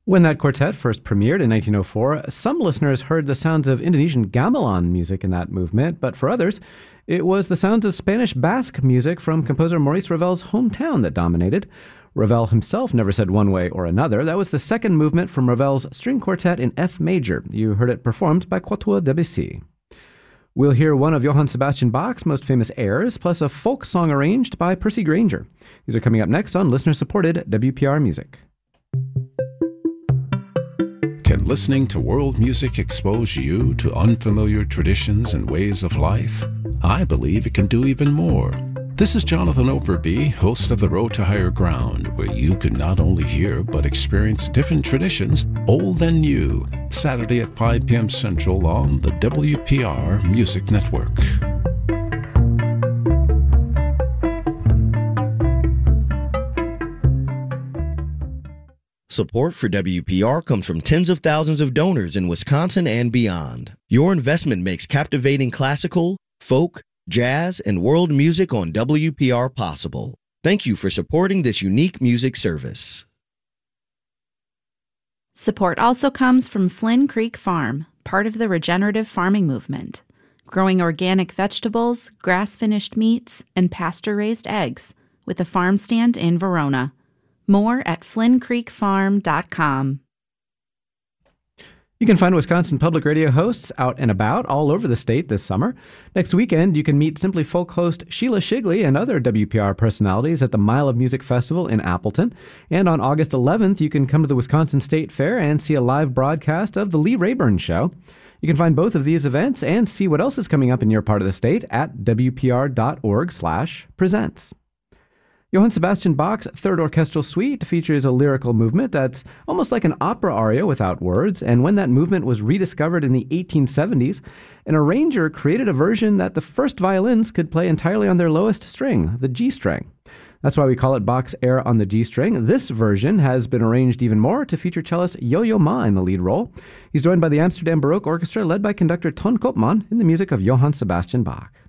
When that quartet first premiered in 1904, some listeners heard the sounds of Indonesian gamelan music in that movement, but for others, it was the sounds of Spanish Basque music from composer Maurice Ravel's hometown that dominated. Ravel himself never said one way or another. That was the second movement from Ravel's string quartet in F major. You heard it performed by Quatuor Debussy. We'll hear one of Johann Sebastian Bach's most famous airs, plus a folk song arranged by Percy Grainger. These are coming up next on listener-supported WPR Music. Can listening to world music expose you to unfamiliar traditions and ways of life? I believe it can do even more. This is Jonathan Overby, host of The Road to Higher Ground, where you can not only hear but experience different traditions, old and new, Saturday at 5 p.m. Central on the WPR Music Network. Support for WPR comes from tens of thousands of donors in Wisconsin and beyond. Your investment makes captivating classical, folk, jazz, and world music on WPR possible. Thank you for supporting this unique music service. Support also comes from Flynn Creek Farm, part of the regenerative farming movement, growing organic vegetables, grass-finished meats, and pasture-raised eggs, with a farm stand in Verona. More at flynncreekfarm.com. You can find Wisconsin Public Radio hosts out and about all over the state this summer. Next weekend, you can meet Simply Folk host Sheila Shigley and other WPR personalities at the Mile of Music Festival in Appleton. And on August 11th, you can come to the Wisconsin State Fair and see a live broadcast of The Lee Rayburn Show. You can find both of these events and see what else is coming up in your part of the state at wpr.org/presents. Johann Sebastian Bach's Third Orchestral Suite features a lyrical movement that's almost like an opera aria without words, and when that movement was rediscovered in the 1870s, an arranger created a version that the first violins could play entirely on their lowest string, the G string. That's why we call it Bach's Air on the G string. This version has been arranged even more to feature cellist Yo-Yo Ma in the lead role. He's joined by the Amsterdam Baroque Orchestra led by conductor Ton Koopman in the music of Johann Sebastian Bach.